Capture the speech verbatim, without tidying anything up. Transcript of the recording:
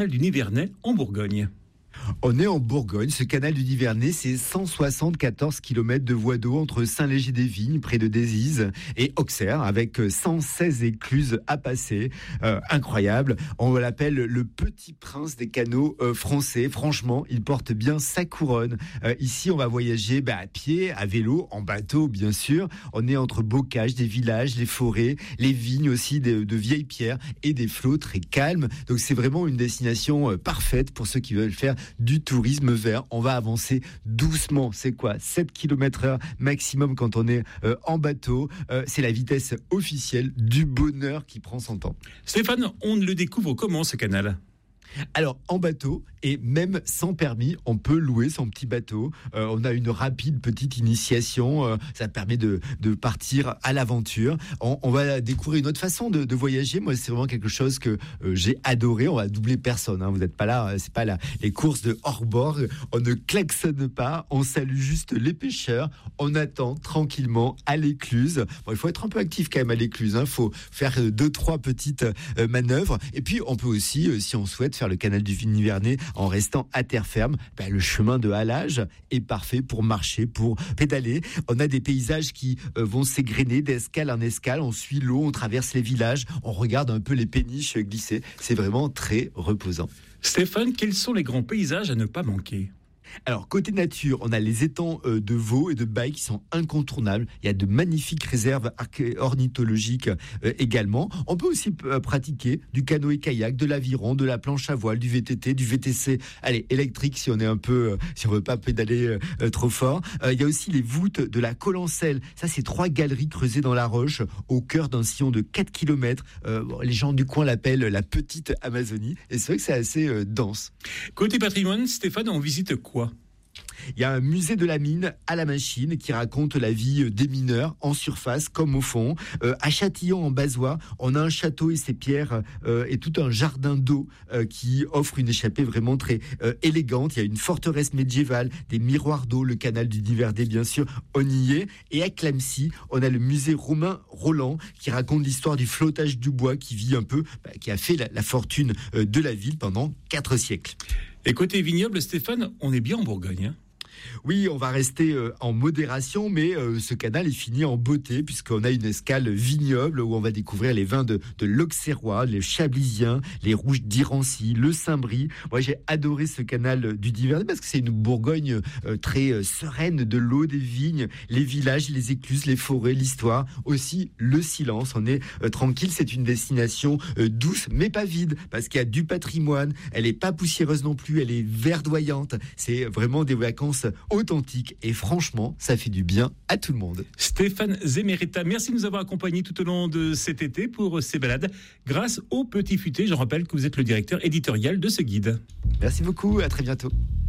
du Nivernais en Bourgogne. On est en Bourgogne. Ce canal du Nivernais, c'est cent soixante-quatorze kilomètres de voie d'eau entre Saint-Léger-des-Vignes, près de Dézize, et Auxerre, avec cent seize écluses à passer. Euh, incroyable. On l'appelle le petit prince des canaux euh, français. Franchement, il porte bien sa couronne. Euh, ici, on va voyager bah, à pied, à vélo, en bateau, bien sûr. On est entre bocages, des villages, les forêts, les vignes aussi, de, de vieilles pierres et des flots très calmes. Donc, c'est vraiment une destination euh, parfaite pour ceux qui veulent faire du tourisme vert. On va avancer doucement. C'est quoi? sept kilomètres heure maximum quand on est euh, en bateau. Euh, c'est la vitesse officielle du bonheur qui prend son temps. Stéphane, on le découvre comment ce canal ? Alors, en bateau, et même sans permis, on peut louer son petit bateau. Euh, on a une rapide petite initiation. Euh, ça permet de, de partir à l'aventure. On, on va découvrir une autre façon de, de voyager. Moi, c'est vraiment quelque chose que euh, j'ai adoré. On va doubler personne. Hein. Vous n'êtes pas là. C'est pas la, les courses de hors-bord. On ne klaxonne pas. On salue juste les pêcheurs. On attend tranquillement à l'écluse. Bon, il faut être un peu actif quand même à l'écluse. Il faut faire deux, trois petites euh, manœuvres. Et puis, on peut aussi, euh, si on souhaite, faire le canal du Nivernais en restant à terre ferme. Ben, le chemin de halage est parfait pour marcher, pour pédaler. On a des paysages qui euh, vont s'égrener d'escale en escale. On suit l'eau, on traverse les villages, on regarde un peu les péniches glisser. C'est vraiment très reposant. Stéphane, quels sont les grands paysages à ne pas manquer ? Alors, côté nature, on a les étangs de veaux et de bailles qui sont incontournables. Il y a de magnifiques réserves ornithologiques euh, également. On peut aussi euh, pratiquer du canoë-kayak, de l'aviron, de la planche à voile, du V T T, du V T C. Allez, électrique si on est un peu, euh, si on veut pas pédaler euh, trop fort. Euh, il y a aussi les voûtes de la Colancelle. Ça, c'est trois galeries creusées dans la roche au cœur d'un sillon de quatre kilomètres. Euh, bon, les gens du coin l'appellent la petite Amazonie. Et c'est vrai que c'est assez euh, dense. Côté patrimoine, Stéphane, on visite quoi ? Il y a un musée de la mine à la machine qui raconte la vie des mineurs en surface comme au fond. Euh, à Châtillon en Bazois, on a un château et ses pierres euh, et tout un jardin d'eau euh, qui offre une échappée vraiment très euh, élégante. Il y a une forteresse médiévale, des miroirs d'eau, le canal du Nivernais bien sûr, on y est. Et à Clamecy, on a le musée Romain Roland qui raconte l'histoire du flottage du bois qui vit un peu, bah, qui a fait la, la fortune euh, de la ville pendant quatre siècles. Et côté vignoble, Stéphane, on est bien en Bourgogne, hein ? Oui, on va rester euh, en modération, mais euh, ce canal est fini en beauté puisqu'on a une escale vignoble où on va découvrir les vins de, de l'Auxerrois, les Chablisiens, les Rouges d'Irancy, le Saint-Brie. Moi, j'ai adoré ce canal du Nivernais parce que c'est une Bourgogne euh, très euh, sereine, de l'eau, des vignes, les villages, les écluses, les forêts, l'histoire, aussi le silence. On est euh, tranquille, c'est une destination euh, douce, mais pas vide parce qu'il y a du patrimoine. Elle est pas poussiéreuse non plus, elle est verdoyante. C'est vraiment des vacances authentique et franchement, ça fait du bien à tout le monde. Stéphane Zemerita, merci de nous avoir accompagnés tout au long de cet été pour ces balades grâce au Petit Futé. Je rappelle que vous êtes le directeur éditorial de ce guide. Merci beaucoup, à très bientôt.